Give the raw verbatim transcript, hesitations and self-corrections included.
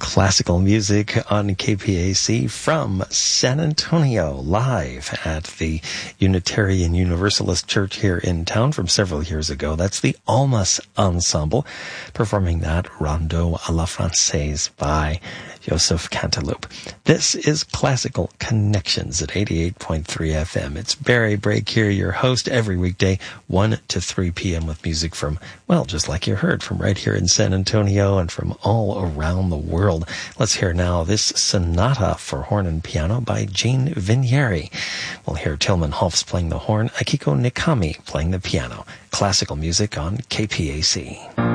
classical music on K P A C from San Antonio, live at the Unitarian Universalist Church here in town from several years ago. That's the Almas Ensemble performing that Rondo à la Française by Joseph Canteloup. This is Classical Connections at eighty-eight point three F M. It's Barry Brake here, your host, every weekday, one to three p.m. with music from, well, just like you heard, from right here in San Antonio and from all around the world. Let's hear now this Sonata for Horn and Piano by Jean Vinieri. We'll hear Tilman Holfs playing the horn, Akiko Nikami playing the piano. Classical music on K P A C.